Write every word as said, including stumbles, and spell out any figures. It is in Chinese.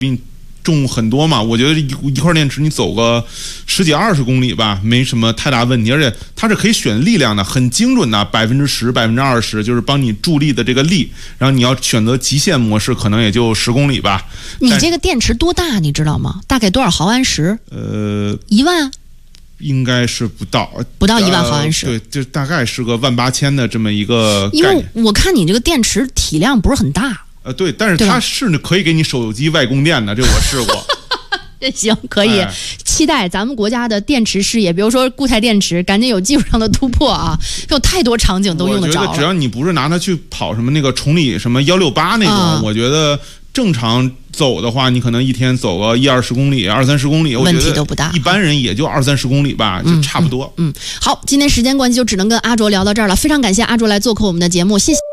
比你重很多嘛，我觉得一一块电池你走个十几二十公里吧，没什么太大问题，而且它是可以选力量的，很精准的，百分之十、百分之二十，就是帮你助力的这个力。然后你要选择极限模式，可能也就十公里吧。 你这个电池多大，你知道吗？大概多少毫安时？ 呃， 一万。 应该是不到， 不到一万毫安时、 呃，对，就大概是个万八千的这么一个概念。 因为我看你这个电池体量不是很大。 呃，对，但是它是可以给你手机外供电的，这我试过。 行，可以、哎、期待咱们国家的电池事业，比如说固态电池，赶紧有技术上的突破啊！有太多场景都用得着了。 我觉得只要你不是拿它去跑什么那个崇礼什么幺六八那种、啊，我觉得正常走的话，你可能一天走个一二十公里、二三十公里， 问题都不大。 一般人也就二三十公里吧，就差不多。 嗯，嗯嗯好，今天时间关系就只能跟阿卓聊到这儿了，非常感谢阿卓来做客我们的节目，谢谢。